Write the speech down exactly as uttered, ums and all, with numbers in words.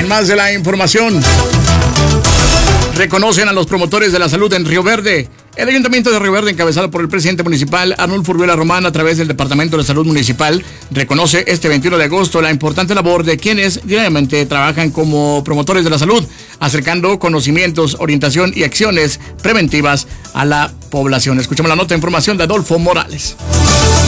En más de la información, reconocen a los promotores de la salud en Río Verde. El Ayuntamiento de Río Verde, encabezado por el presidente municipal Arnulfo Urbiola Román, a través del Departamento de Salud Municipal, reconoce este veintiuno de agosto la importante labor de quienes diariamente trabajan como promotores de la salud, acercando conocimientos, orientación y acciones preventivas a la población. Escuchamos la nota de información de Adolfo Morales.